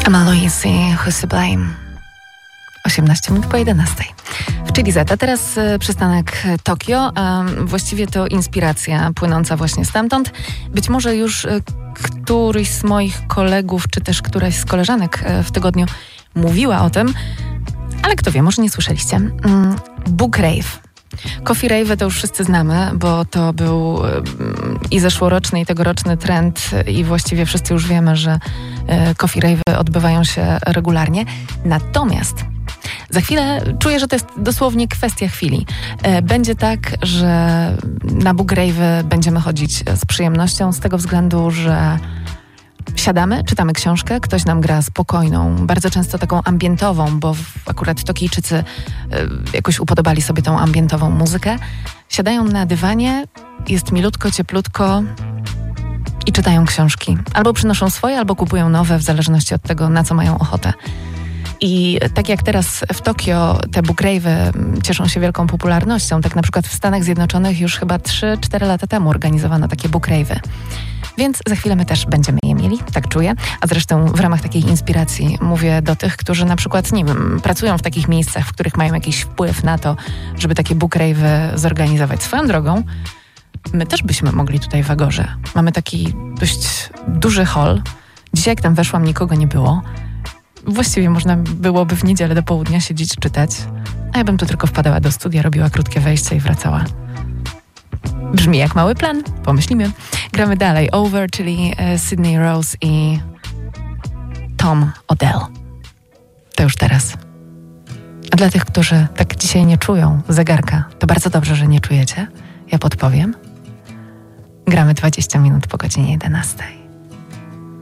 Alois i Who's to Blame. 18 minut po 11. W Chiliz, a teraz przystanek Tokio, a właściwie to inspiracja płynąca właśnie stamtąd. Być może już któryś z moich kolegów, czy też któraś z koleżanek w tygodniu mówiła o tym, ale kto wie, może nie słyszeliście. Book Rave. Coffee Rave to już wszyscy znamy, bo to był i zeszłoroczny, i tegoroczny trend i właściwie wszyscy już wiemy, że Coffee Rave odbywają się regularnie. Natomiast za chwilę czuję, że to jest dosłownie kwestia chwili. Będzie tak, że na Book Rave będziemy chodzić z przyjemnością z tego względu, że siadamy, czytamy książkę, ktoś nam gra spokojną, bardzo często taką ambientową, bo akurat Tokijczycy jakoś upodobali sobie tą ambientową muzykę. Siadają na dywanie, jest milutko, cieplutko i czytają książki. Albo przynoszą swoje, albo kupują nowe, w zależności od tego, na co mają ochotę. I tak jak teraz w Tokio te Book Rave'y cieszą się wielką popularnością, tak na przykład w Stanach Zjednoczonych już chyba 3-4 lata temu organizowano takie Book Rave'y. Więc za chwilę my też będziemy je mieli, tak czuję. A zresztą w ramach takiej inspiracji mówię do tych, którzy na przykład, nie wiem, pracują w takich miejscach, w których mają jakiś wpływ na to, żeby takie Book Rave'y zorganizować. Swoją drogą, my też byśmy mogli tutaj w Agorze. Mamy taki dość duży hall. Dzisiaj jak tam weszłam, nikogo nie było. Właściwie można byłoby w niedzielę do południa siedzieć, czytać, a ja bym tu tylko wpadała do studia, robiła krótkie wejście i wracała. Brzmi jak mały plan, pomyślimy. Gramy dalej. Over, czyli Sydney Rose i Tom Odell. To już teraz. A dla tych, którzy tak dzisiaj nie czują zegarka, to bardzo dobrze, że nie czujecie. Ja podpowiem. Gramy 20 minut po godzinie 11.